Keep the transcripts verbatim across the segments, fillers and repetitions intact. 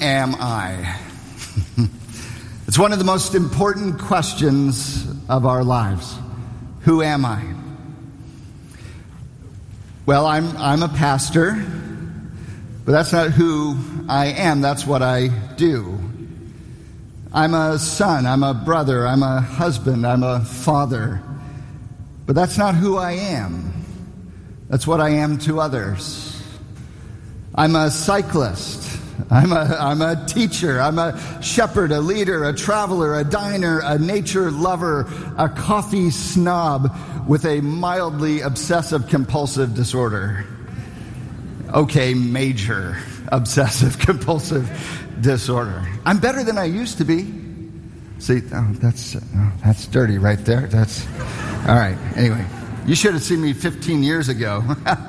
am I? It's one of the most important questions of our lives. Who am I? Well, I'm I'm a pastor, but that's not who I am. That's what I do. I'm a son, I'm a brother, I'm a husband, I'm a father. But that's not who I am. That's what I am to others. I'm a cyclist. I'm a, I'm a teacher. I'm a shepherd, a leader, a traveler, a diner, a nature lover, a coffee snob with a mildly obsessive compulsive disorder. Okay, major obsessive compulsive disorder. I'm better than I used to be. See, oh, that's oh, that's dirty right there. That's all right. Anyway, you should have seen me fifteen years ago.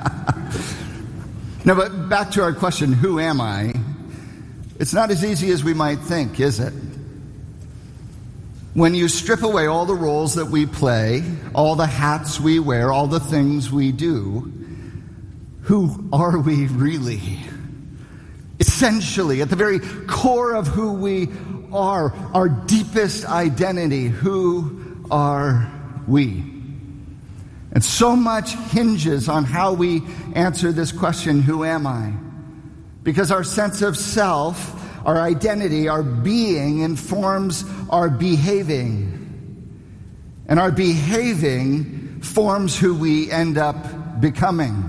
No, but back to our question, who am I? It's not as easy as we might think, is it? When you strip away all the roles that we play, all the hats we wear, all the things we do, who are we really? Essentially, at the very core of who we are, our deepest identity, who are we? And so much hinges on how we answer this question, who am I? Because our sense of self, our identity, our being informs our behaving. And our behaving forms who we end up becoming.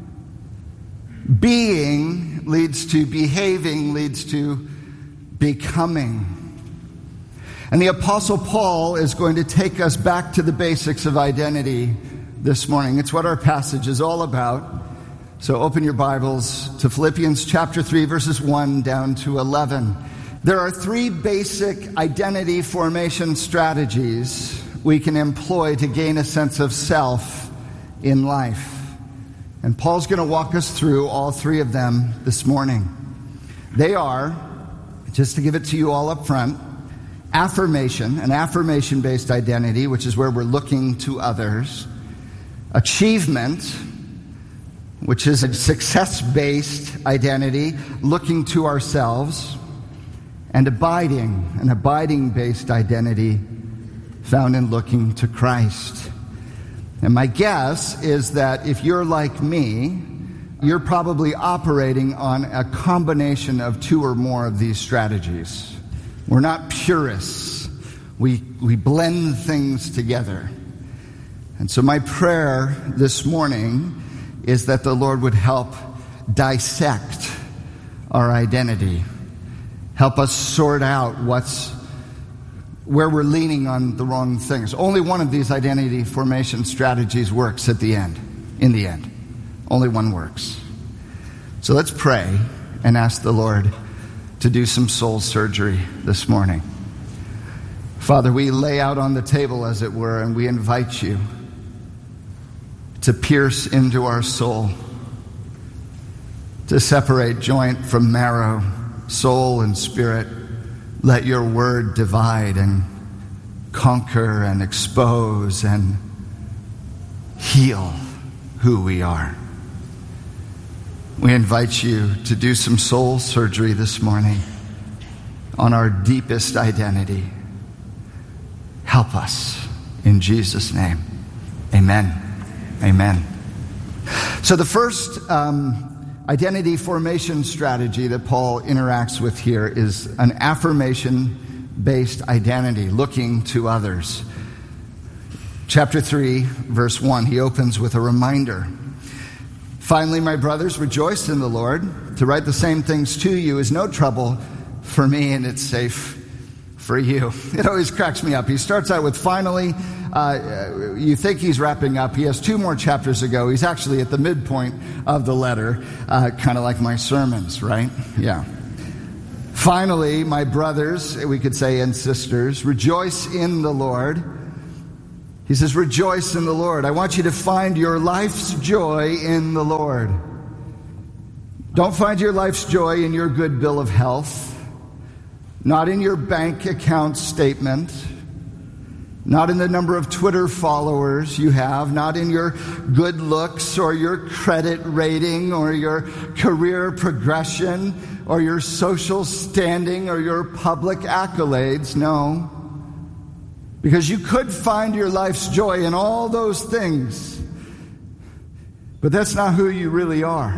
Being leads to behaving, leads to becoming. And the Apostle Paul is going to take us back to the basics of identity this morning. It's what our passage is all about. So open your Bibles to Philippians chapter three, verses one down to eleven. There are three basic identity formation strategies we can employ to gain a sense of self in life. And Paul's going to walk us through all three of them this morning. They are, just to give it to you all up front, affirmation, an affirmation-based identity, which is where we're looking to others. Achievement, which is a success-based identity, looking to ourselves. And abiding, an abiding-based identity found in looking to Christ. And my guess is that if you're like me, you're probably operating on a combination of two or more of these strategies. We're not purists. We, we blend things together. And so my prayer this morning is that the Lord would help dissect our identity. Help us sort out what's where we're leaning on the wrong things. Only one of these identity formation strategies works at the end, in the end. Only one works. So let's pray and ask the Lord to do some soul surgery this morning. Father, we lay out on the table, as it were, and we invite you to pierce into our soul, to separate joint from marrow, soul and spirit. Let your word divide and conquer and expose and heal who we are. We invite you to do some soul surgery this morning on our deepest identity. Help us in Jesus' name. Amen. Amen. So the first um, identity formation strategy that Paul interacts with here is an affirmation-based identity, looking to others. Chapter three, verse one, he opens with a reminder. Finally, my brothers, rejoice in the Lord. To write the same things to you is no trouble for me, and it's safe for you. It always cracks me up. He starts out with finally. Uh, you think he's wrapping up. He has two more chapters to go. He's actually at the midpoint of the letter, uh, kind of like my sermons, right? Yeah. Finally, my brothers, we could say, and sisters, rejoice in the Lord. He says, rejoice in the Lord. I want you to find your life's joy in the Lord. Don't find your life's joy in your good bill of health, not in your bank account statement, Not in the number of Twitter followers you have, not in your good looks or your credit rating or your career progression or your social standing or your public accolades. No. Because you could find your life's joy in all those things. But that's not who you really are.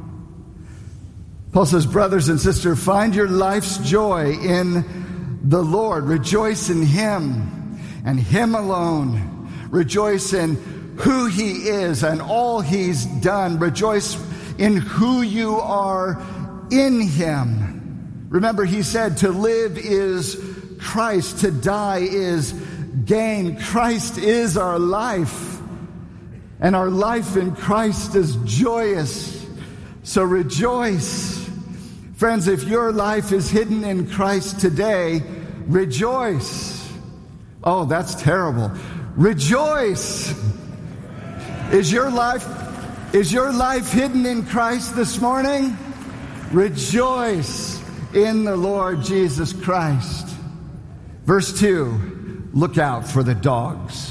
Paul says, brothers and sisters, find your life's joy in the Lord. Rejoice in Him. And Him alone. Rejoice in who He is and all He's done. Rejoice in who you are in Him. Remember, He said to live is Christ, to die is gain. Christ is our life. And our life in Christ is joyous. So rejoice. Friends, if your life is hidden in Christ today, rejoice. Oh, that's terrible. Rejoice. Is your life, is your life hidden in Christ this morning? Rejoice in the Lord Jesus Christ. Verse two, look out for the dogs.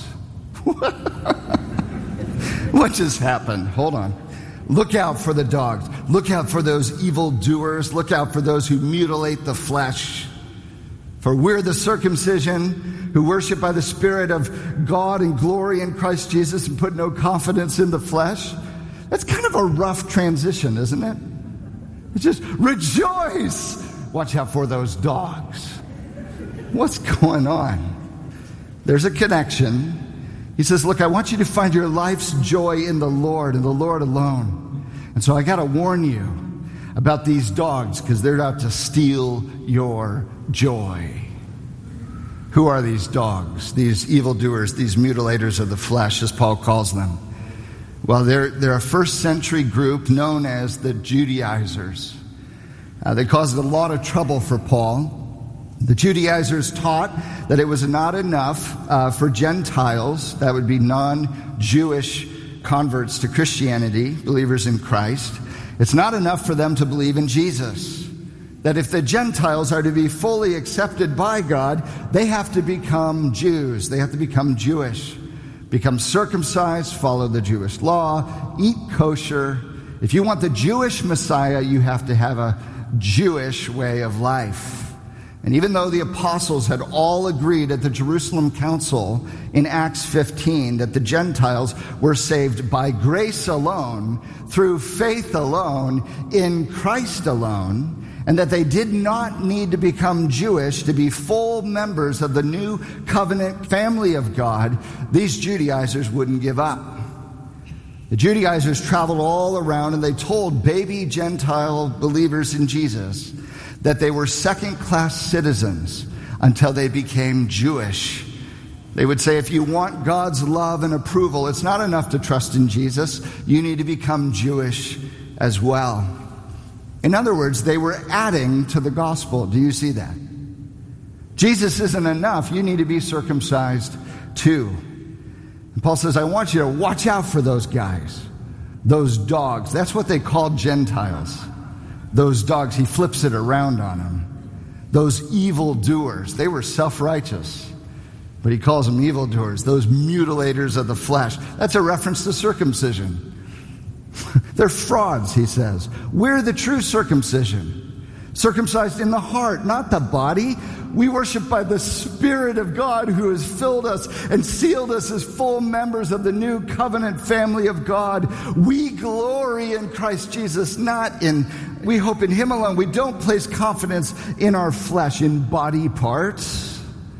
What just happened? Hold on. Look out for the dogs. Look out for those evildoers. Look out for those who mutilate the flesh. For we're the circumcision who worship by the Spirit of God and glory in Christ Jesus and put no confidence in the flesh. That's kind of a rough transition, isn't it? It's just rejoice. Watch out for those dogs. What's going on? There's a connection. He says, look, I want you to find your life's joy in the Lord and the Lord alone. And so I got to warn you about these dogs because they're out to steal your joy. Who are these dogs, these evildoers, these mutilators of the flesh, as Paul calls them? Well, they're, they're a first century group known as the Judaizers. Uh, they caused a lot of trouble for Paul. The Judaizers taught that it was not enough uh, for Gentiles, that would be non-Jewish converts to Christianity, believers in Christ. It's not enough for them to believe in Jesus. That if the Gentiles are to be fully accepted by God, they have to become Jews. They have to become Jewish, become circumcised, follow the Jewish law, eat kosher. If you want the Jewish Messiah, you have to have a Jewish way of life. And even though the apostles had all agreed at the Jerusalem Council in Acts fifteen that the Gentiles were saved by grace alone, through faith alone, in Christ alone, and that they did not need to become Jewish to be full members of the new covenant family of God, these Judaizers wouldn't give up. The Judaizers traveled all around and they told baby Gentile believers in Jesus that they were second-class citizens until they became Jewish. They would say, if you want God's love and approval, it's not enough to trust in Jesus. You need to become Jewish as well. In other words, they were adding to the gospel. Do you see that? Jesus isn't enough. You need to be circumcised too. And Paul says, I want you to watch out for those guys, those dogs. That's what they called Gentiles. Those dogs, he flips it around on them. Those evildoers, they were self-righteous, but he calls them evildoers. Those mutilators of the flesh. That's a reference to circumcision. They're frauds, he says. We're the true circumcision. Circumcised in the heart, not the body. We worship by the Spirit of God who has filled us and sealed us as full members of the new covenant family of God. We glory in Christ Jesus, not in, we hope in Him alone. We don't place confidence in our flesh, in body parts.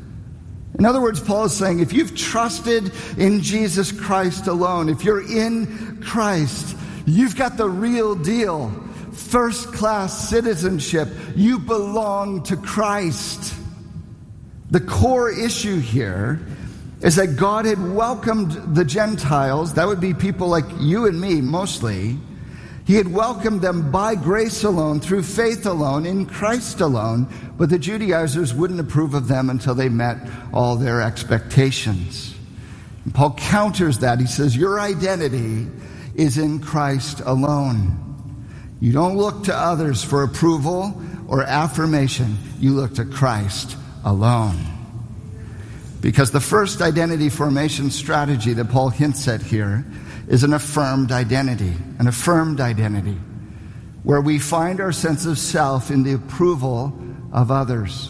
In other words, Paul is saying, if you've trusted in Jesus Christ alone, if you're in Christ, you've got the real deal. First-class citizenship. You belong to Christ. The core issue here is that God had welcomed the Gentiles. That would be people like you and me, mostly. He had welcomed them by grace alone, through faith alone, in Christ alone. But the Judaizers wouldn't approve of them until they met all their expectations. And Paul counters that. He says, your identity is in Christ alone. You don't look to others for approval or affirmation. You look to Christ alone. Because the first identity formation strategy that Paul hints at here is an affirmed identity, an affirmed identity, where we find our sense of self in the approval of others.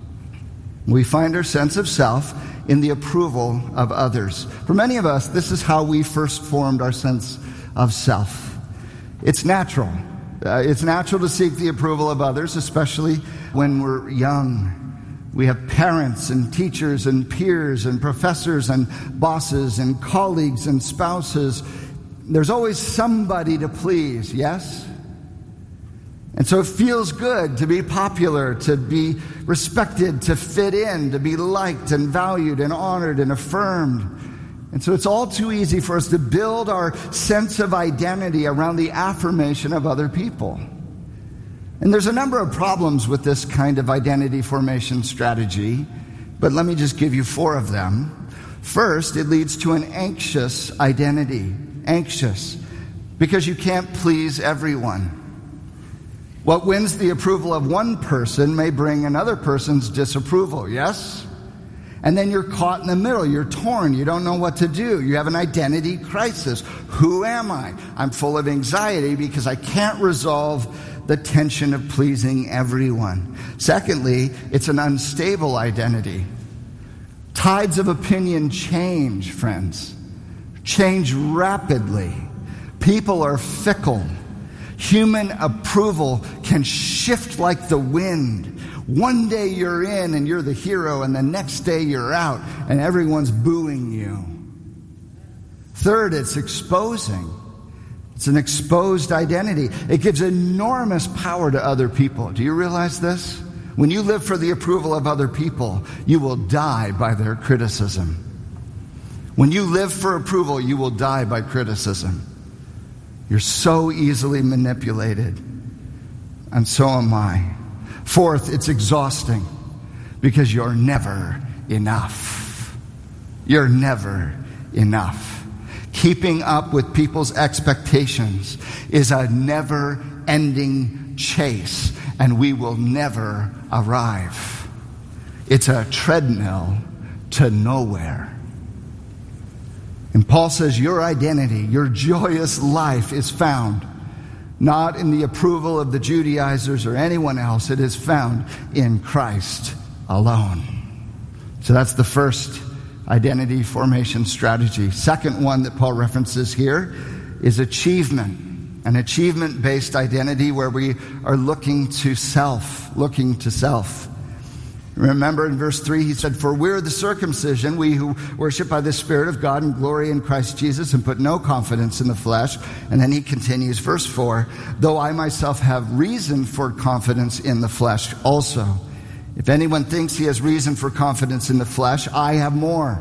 We find our sense of self in the approval of others. For many of us, this is how we first formed our sense of self. It's natural. Uh, it's natural to seek the approval of others, especially when we're young. We have parents and teachers and peers and professors and bosses and colleagues and spouses. There's always somebody to please, yes? And so it feels good to be popular, to be respected, to fit in, to be liked and valued and honored and affirmed. And so it's all too easy for us to build our sense of identity around the affirmation of other people. And there's a number of problems with this kind of identity formation strategy, but let me just give you four of them. First, it leads to an anxious identity. Anxious, because you can't please everyone. What wins the approval of one person may bring another person's disapproval, yes? And then you're caught in the middle. You're torn. You don't know what to do. You have an identity crisis. Who am I? I'm full of anxiety because I can't resolve the tension of pleasing everyone. Secondly, it's an unstable identity. Tides of opinion change, friends. Change rapidly. People are fickle. Human approval can shift like the wind. One day you're in and you're the hero, and the next day you're out and everyone's booing you. Third, it's exposing. It's an exposed identity. It gives enormous power to other people. Do you realize this? When you live for the approval of other people, you will die by their criticism. When you live for approval, you will die by criticism. You're so easily manipulated, and so am I. Fourth, it's exhausting because you're never enough. You're never enough. Keeping up with people's expectations is a never-ending chase, and we will never arrive. It's a treadmill to nowhere. And Paul says your identity, your joyous life is found not in the approval of the Judaizers or anyone else. It is found in Christ alone. So that's the first identity formation strategy. Second one that Paul references here is achievement. An achievement-based identity where we are looking to self, looking to self. Remember in verse three, he said, "For we're the circumcision, we who worship by the Spirit of God and glory in Christ Jesus and put no confidence in the flesh." And then he continues, verse four, "Though I myself have reason for confidence in the flesh also. If anyone thinks he has reason for confidence in the flesh, I have more."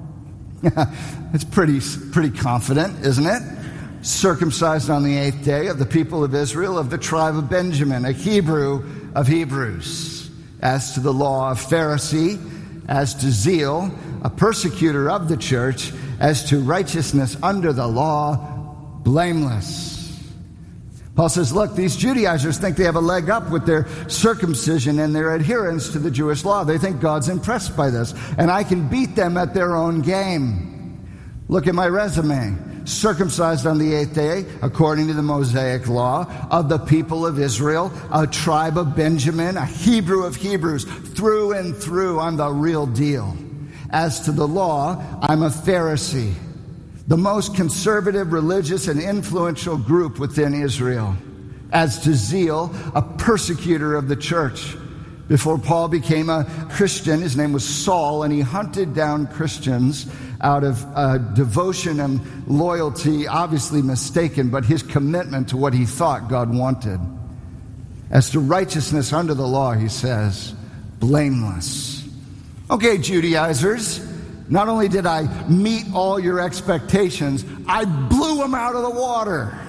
It's pretty, pretty confident, isn't it? Circumcised on the eighth day, of the people of Israel, of the tribe of Benjamin, a Hebrew of Hebrews. As to the law, a Pharisee. As to zeal, a persecutor of the church. As to righteousness under the law, blameless. Paul says, look, these Judaizers think they have a leg up with their circumcision and their adherence to the Jewish law. They think God's impressed by this, and I can beat them at their own game. Look at my resume. Circumcised on the eighth day, according to the Mosaic law, of the people of Israel, a tribe of Benjamin, a Hebrew of Hebrews, through and through. I'm the real deal. As to the law, I'm a Pharisee, the most conservative, religious, and influential group within Israel. As to zeal, a persecutor of the church. Before Paul became a Christian, his name was Saul, and he hunted down Christians out of uh, devotion and loyalty, obviously mistaken, but his commitment to what he thought God wanted. As to righteousness under the law, he says, blameless. Okay, Judaizers, not only did I meet all your expectations, I blew them out of the water.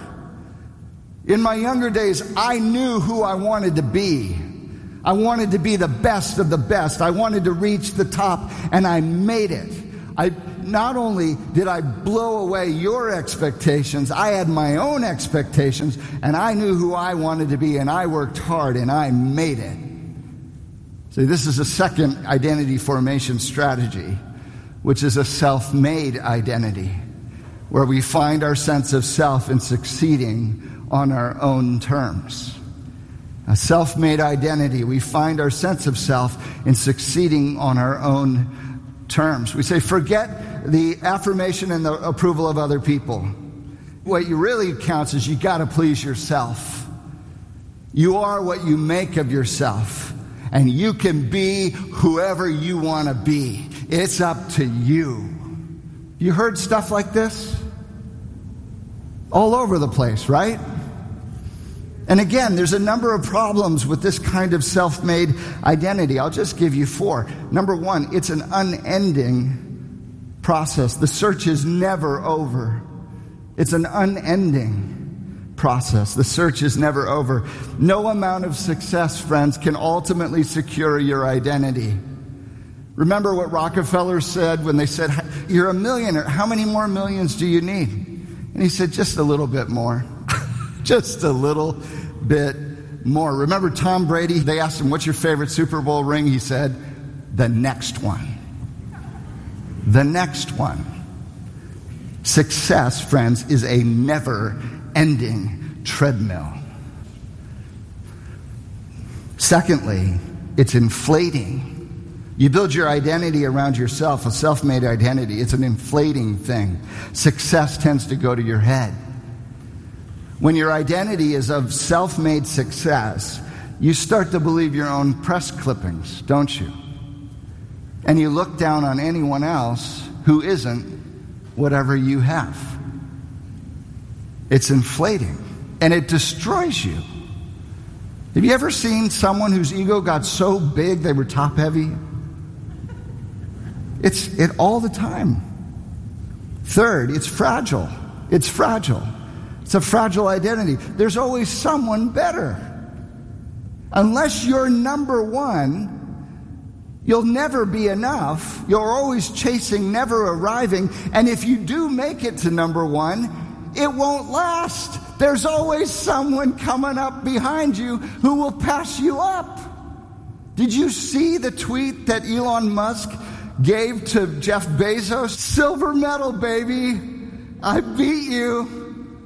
In my younger days, I knew who I wanted to be. I wanted to be the best of the best. I wanted to reach the top, and I made it. I not only did I blow away your expectations, I had my own expectations, and I knew who I wanted to be, and I worked hard, and I made it. See, this is a second identity formation strategy. which is a self-made identity, where we find our sense of self in succeeding on our own terms. A self-made identity, we find our sense of self in succeeding on our own terms. We say, forget the affirmation and the approval of other people. What you really counts is you got to please yourself. You are what you make of yourself, and you can be whoever you want to be. It's up to you. You heard stuff like this all over the place, right? And again, there's a number of problems with this kind of self-made identity. I'll just give you four. Number one, it's an unending process. The search is never over. It's an unending process. The search is never over. No amount of success, friends, can ultimately secure your identity. Remember what Rockefeller said when they said, you're a millionaire. How many more millions do you need? And he said, just a little bit more. Just a little bit more. Remember Tom Brady? They asked him, what's your favorite Super Bowl ring? He said, the next one. The next one. Success, friends, is a never-ending treadmill. Secondly, it's inflating. You build your identity around yourself, a self-made identity. It's an inflating thing. Success tends to go to your head. When your identity is of self-made success, you start to believe your own press clippings, don't you? And you look down on anyone else who isn't whatever you have. It's inflating, and it destroys you. Have you ever seen someone whose ego got so big they were top-heavy? It's it all the time. Third, it's fragile. It's fragile. It's a fragile identity. There's always someone better. Unless you're number one, you'll never be enough. You're always chasing, never arriving. And if you do make it to number one, it won't last. There's always someone coming up behind you who will pass you up. Did you see the tweet that Elon Musk gave to Jeff Bezos? Silver medal, baby. I beat you.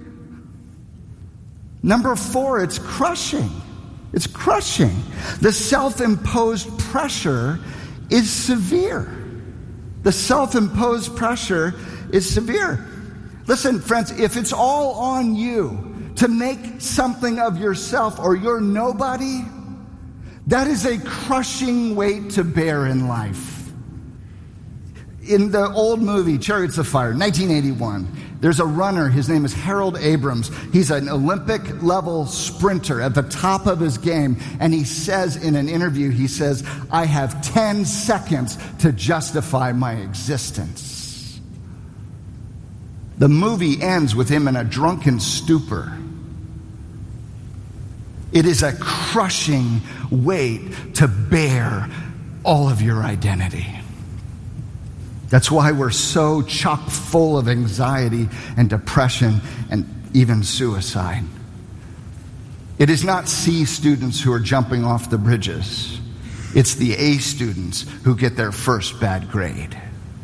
Number four, it's crushing. It's crushing. The self-imposed pressure is severe. The self-imposed pressure is severe. Listen, friends, if it's all on you to make something of yourself or you're nobody, that is a crushing weight to bear in life. In the old movie, Chariots of Fire, nineteen eighty-one, there's a runner. His name is Harold Abrams. He's an Olympic-level sprinter at the top of his game. And he says in an interview, he says, I have ten seconds to justify my existence. The movie ends with him in a drunken stupor. It is a crushing weight to bear all of your identity. That's why we're so chock full of anxiety and depression and even suicide. It is not C students who are jumping off the bridges. It's the A students who get their first bad grade.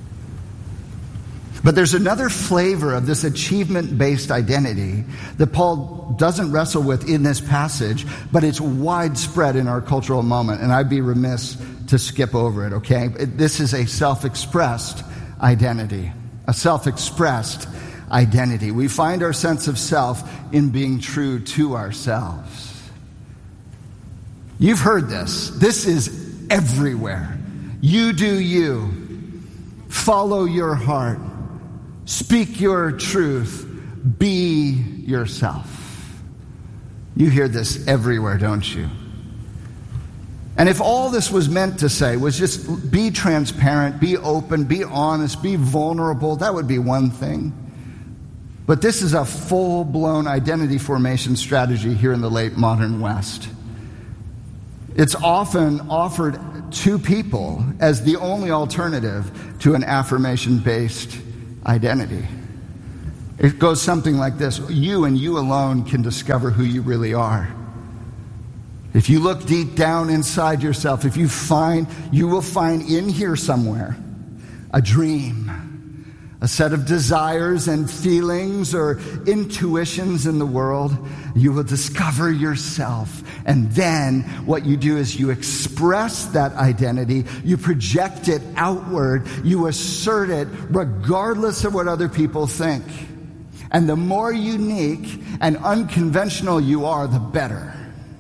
But there's another flavor of this achievement-based identity that Paul doesn't wrestle with in this passage, but it's widespread in our cultural moment, and I'd be remiss to skip over it, okay? This is a self-expressed identity, a self-expressed identity. We find our sense of self in being true to ourselves. You've heard this. This is everywhere. You do you. Follow your heart. Speak your truth. Be yourself. You hear this everywhere, don't you? And if all this was meant to say was just be transparent, be open, be honest, be vulnerable, that would be one thing. But this is a full-blown identity formation strategy here in the late modern West. It's often offered to people as the only alternative to an affirmation-based identity. It goes something like this. You and you alone can discover who you really are. If you look deep down inside yourself, if you find, you will find in here somewhere a dream, a set of desires and feelings or intuitions in the world. You will discover yourself. And then what you do is you express that identity. You project it outward. You assert it regardless of what other people think. And the more unique and unconventional you are, the better.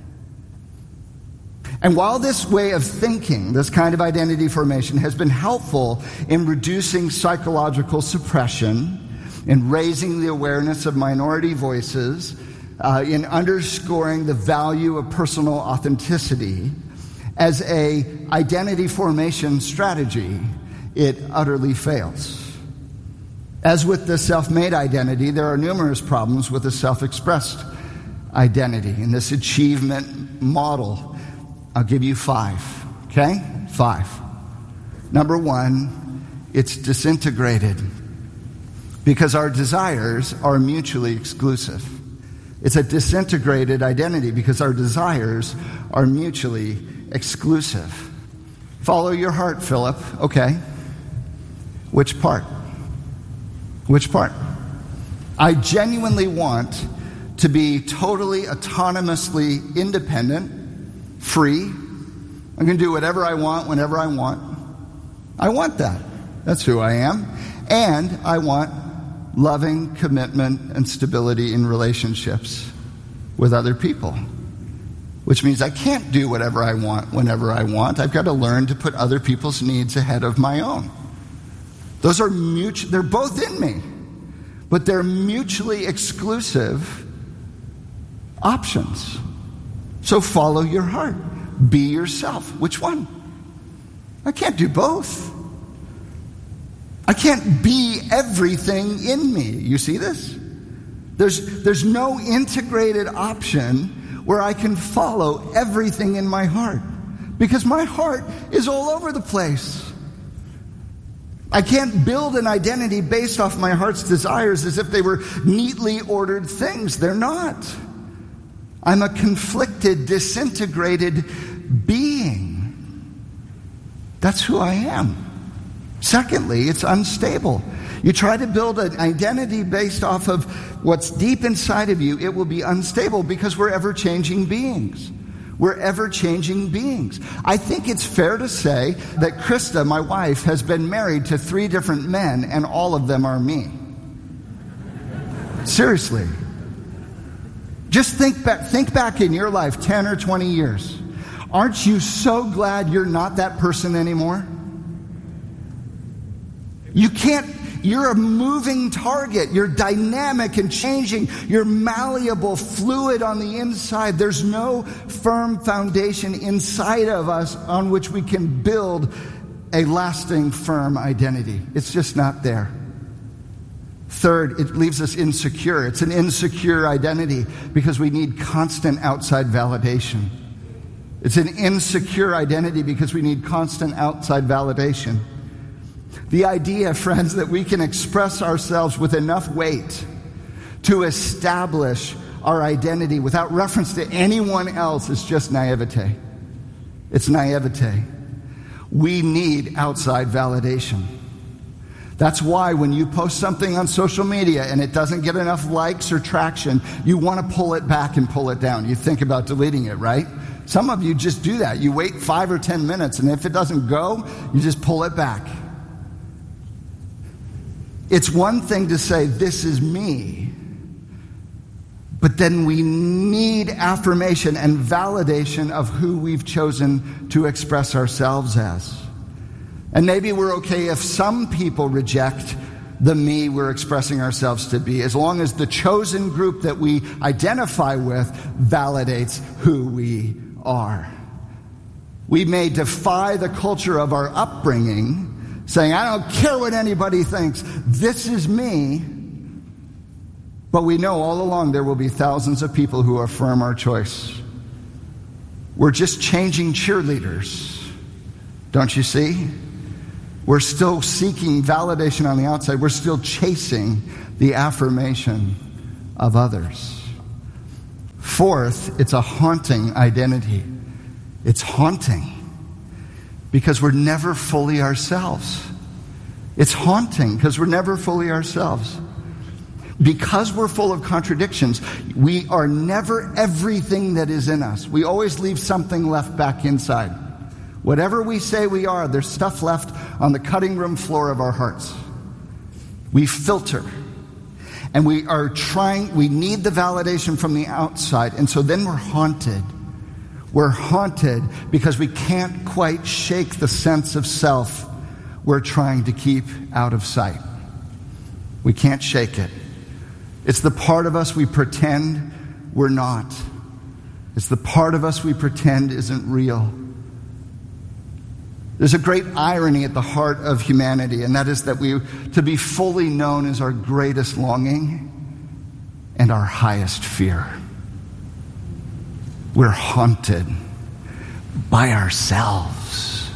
And while this way of thinking, this kind of identity formation, has been helpful in reducing psychological suppression, in raising the awareness of minority voices, uh, in underscoring the value of personal authenticity, as a identity formation strategy, it utterly fails. As with the self-made identity, there are numerous problems with the self-expressed identity in this achievement model. I'll give you five, okay? Five. Number one, it's disintegrated because our desires are mutually exclusive. It's a disintegrated identity because our desires are mutually exclusive. Follow your heart, Philip. Okay. Which part? Which part? I genuinely want to be totally autonomously independent, free. I'm going to do whatever I want, whenever I want. I want that. That's who I am. And I want loving commitment and stability in relationships with other people. Which means I can't do whatever I want, whenever I want. I've got to learn to put other people's needs ahead of my own. Those are mutual, they're both in me. But they're mutually exclusive options. So follow your heart. Be yourself. Which one? I can't do both. I can't be everything in me. You see this? There's, there's no integrated option where I can follow everything in my heart. Because my heart is all over the place. I can't build an identity based off my heart's desires as if they were neatly ordered things. They're not. I'm a conflicted, disintegrated being. That's who I am. Secondly, it's unstable. You try to build an identity based off of what's deep inside of you, it will be unstable because we're ever-changing beings. We're ever-changing beings. I think it's fair to say that Krista, my wife, has been married to three different men, and all of them are me. Seriously. Just think back, think back in your life ten or twenty years. Aren't you so glad you're not that person anymore? You can't, you're a moving target. You're dynamic and changing. You're malleable, fluid on the inside. There's no firm foundation inside of us on which we can build a lasting, firm identity. It's just not there. Third, it leaves us insecure. It's an insecure identity because we need constant outside validation. It's an insecure identity because we need constant outside validation. The idea, friends, that we can express ourselves with enough weight to establish our identity without reference to anyone else is just naivete. It's naivete. We need outside validation. That's why when you post something on social media and it doesn't get enough likes or traction, you want to pull it back and pull it down. You think about deleting it, right? Some of you just do that. You wait five or ten minutes, and if it doesn't go, you just pull it back. It's one thing to say, this is me. But then we need affirmation and validation of who we've chosen to express ourselves as. And maybe we're okay if some people reject the me we're expressing ourselves to be, as long as the chosen group that we identify with validates who we are. We may defy the culture of our upbringing, saying, I don't care what anybody thinks, this is me. But we know all along there will be thousands of people who affirm our choice. We're just changing cheerleaders. Don't you see? We're still seeking validation on the outside. We're still chasing the affirmation of others. Fourth, it's a haunting identity. It's haunting because we're never fully ourselves. It's haunting because we're never fully ourselves. Because we're full of contradictions, we are never everything that is in us. We always leave something left back inside. Whatever we say we are, there's stuff left on the cutting room floor of our hearts. We filter. And we are trying, we need the validation from the outside. And so then we're haunted. We're haunted because we can't quite shake the sense of self we're trying to keep out of sight. We can't shake it. It's the part of us we pretend we're not. It's the part of us we pretend isn't real. There's a great irony at the heart of humanity, and that is that we, to be fully known is our greatest longing and our highest fear. We're haunted by ourselves.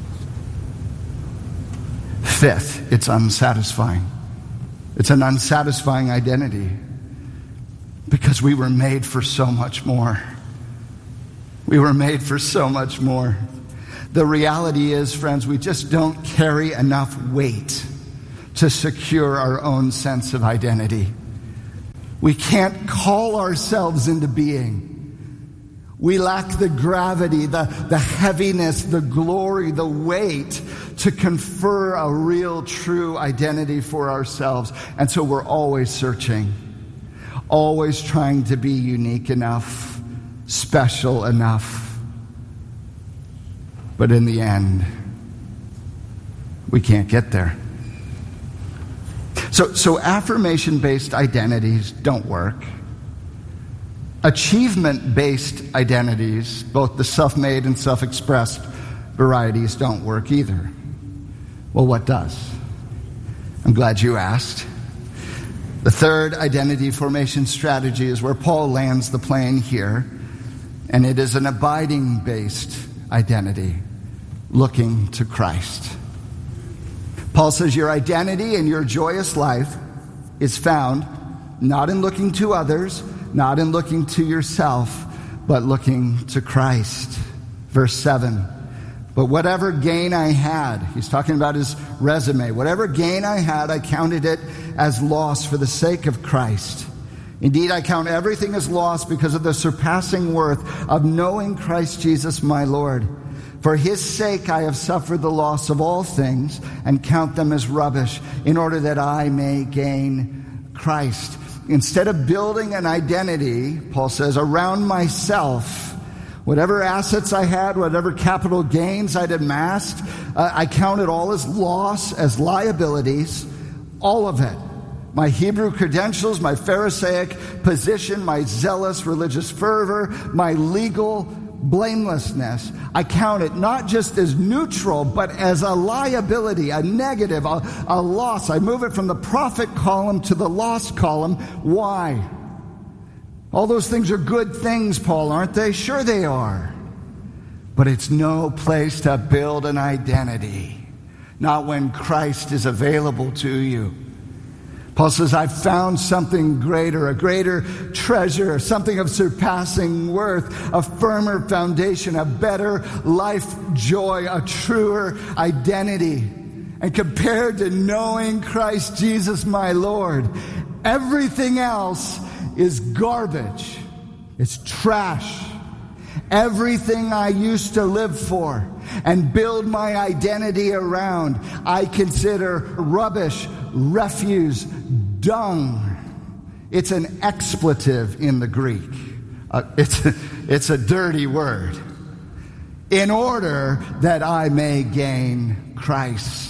Fifth, it's unsatisfying. It's an unsatisfying identity because we were made for so much more. We were made for so much more. The reality is, friends, we just don't carry enough weight to secure our own sense of identity. We can't call ourselves into being. We lack the gravity, the, the heaviness, the glory, the weight to confer a real, true identity for ourselves. And so we're always searching, always trying to be unique enough, special enough. But in the end, we can't get there. So, so affirmation-based identities don't work. Achievement-based identities, both the self-made and self-expressed varieties, don't work either. Well, what does? I'm glad you asked. The third identity formation strategy is where Paul lands the plane here, and it is an abiding-based identity, looking to Christ. Paul says your identity and your joyous life is found not in looking to others, not in looking to yourself, but looking to Christ. Verse seven, but whatever gain I had, he's talking about his resume, whatever gain I had, I counted it as loss for the sake of Christ. Indeed, I count everything as loss because of the surpassing worth of knowing Christ Jesus my Lord. For his sake I have suffered the loss of all things and count them as rubbish in order that I may gain Christ. Instead of building an identity, Paul says, around myself, whatever assets I had, whatever capital gains I'd amassed, uh, I counted all as loss, as liabilities, all of it. My Hebrew credentials, my Pharisaic position, my zealous religious fervor, my legal blamelessness, I count it not just as neutral, but as a liability, a negative, a, a loss. I move it from the profit column to the loss column. Why? All those things are good things, Paul, aren't they? Sure they are. But it's no place to build an identity. Not when Christ is available to you. Paul says, I've found something greater, a greater treasure, something of surpassing worth, a firmer foundation, a better life joy, a truer identity. And compared to knowing Christ Jesus my Lord, everything else is garbage. It's trash. Everything I used to live for and build my identity around, I consider rubbish, refuse, dung. It's an expletive in the Greek. Uh, it's, a, it's a dirty word. In order that I may gain Christ.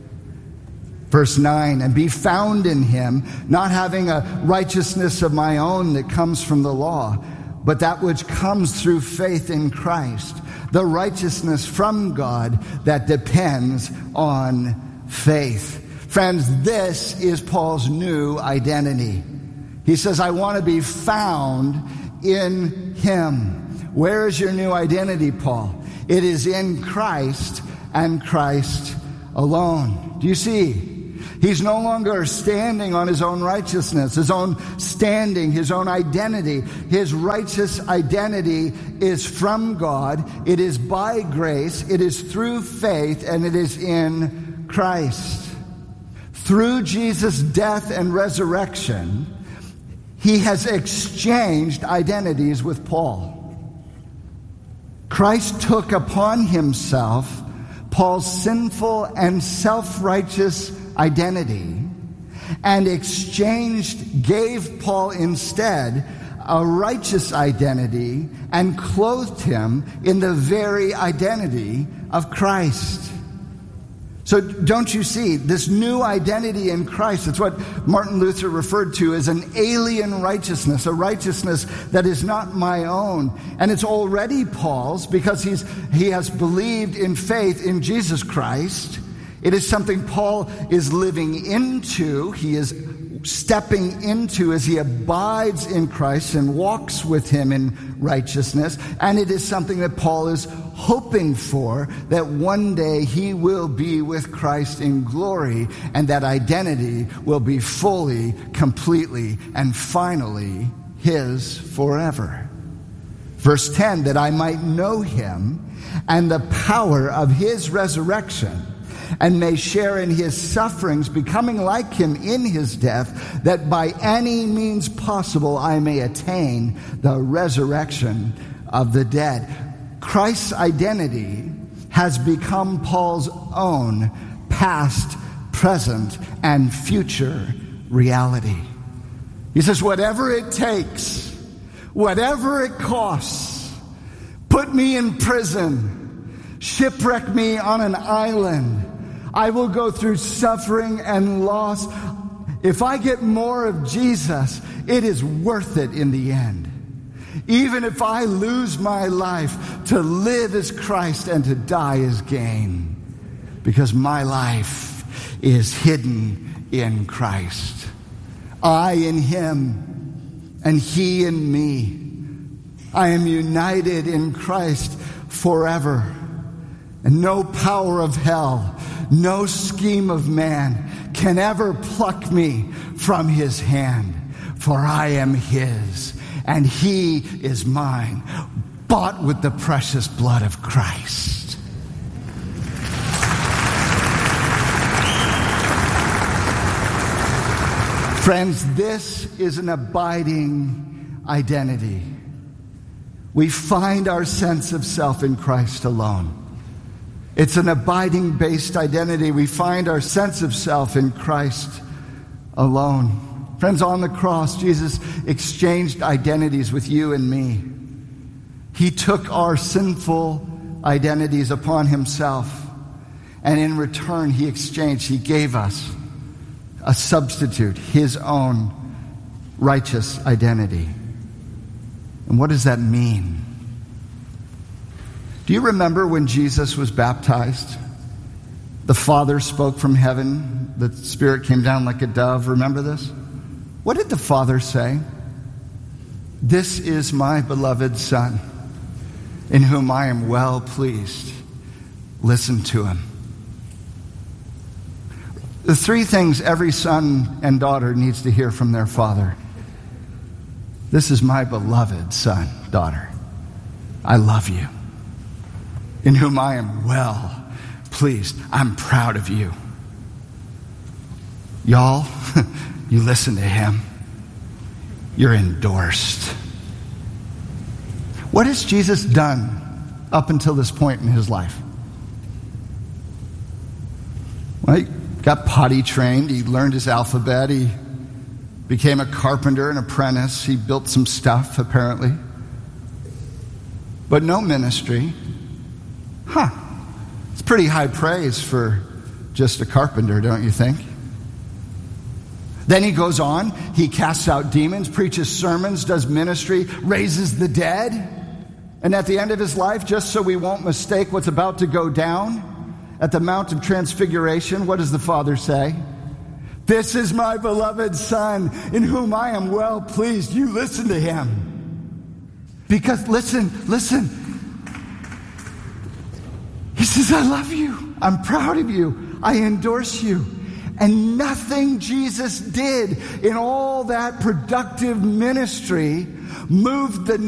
Verse nine, and be found in him, not having a righteousness of my own that comes from the law, but that which comes through faith in Christ, the righteousness from God that depends on faith. Friends, this is Paul's new identity. He says, I want to be found in him. Where is your new identity, Paul? It is in Christ and Christ alone. Do you see? He's no longer standing on his own righteousness, his own standing, his own identity. His righteous identity is from God. It is by grace. It is through faith, and it is in Christ. through Jesus' death and resurrection, he has exchanged identities with Paul. Christ took upon himself Paul's sinful and self-righteous identity and exchanged, gave Paul instead a righteous identity and clothed him in the very identity of Christ. So don't you see, this new identity in Christ, it's what Martin Luther referred to as an alien righteousness, a righteousness that is not my own. And it's already Paul's because he's he has believed in faith in Jesus Christ. It is something Paul is living into, he is stepping into as he abides in Christ and walks with him in righteousness. And it is something that Paul is hoping for, that one day he will be with Christ in glory, and that identity will be fully, completely, and finally his forever. Verse ten, that I might know him and the power of his resurrection, and may share in his sufferings, becoming like him in his death, that by any means possible I may attain the resurrection of the dead. Christ's identity has become Paul's own past, present, and future reality. He says, whatever it takes, whatever it costs, put me in prison, shipwreck me on an island, I will go through suffering and loss. If I get more of Jesus, it is worth it in the end. Even if I lose my life, to live as Christ and to die as gain. Because my life is hidden in Christ. I in him and he in me. I am united in Christ forever. And no power of hell, no scheme of man can ever pluck me from his hand. For I am his, and he is mine, bought with the precious blood of Christ. Friends, this is an abiding identity. We find our sense of self in Christ alone. It's an abiding-based identity. We find our sense of self in Christ alone. Friends, on the cross, Jesus exchanged identities with you and me. He took our sinful identities upon himself, and in return, he exchanged, he gave us a substitute, his own righteous identity. And what does that mean? Do you remember when Jesus was baptized? The Father spoke from heaven. The Spirit came down like a dove. Remember this? What did the Father say? This is my beloved Son, in whom I am well pleased. Listen to him. The three things every son and daughter needs to hear from their father. This is my beloved son, daughter. I love you. In whom I am well pleased. I'm proud of you. Y'all, you listen to him. You're endorsed. What has Jesus done up until this point in his life? Well, he got potty trained. He learned his alphabet. He became a carpenter, an apprentice. He built some stuff, apparently. But no ministry. Huh. It's pretty high praise for just a carpenter, don't you think? Then he goes on. He casts out demons, preaches sermons, does ministry, raises the dead. And at the end of his life, just so we won't mistake what's about to go down, at the Mount of Transfiguration, what does the Father say? This is my beloved Son, in whom I am well pleased. You listen to him. Because listen, listen. He says, I love you. I'm proud of you. I endorse you. And nothing Jesus did in all that productive ministry moved the